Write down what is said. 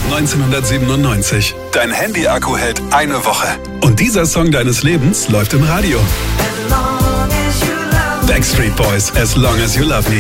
1997. Dein Handy-Akku hält eine Woche. Und dieser Song deines Lebens läuft im Radio. Backstreet Boys, As Long As You Love Me.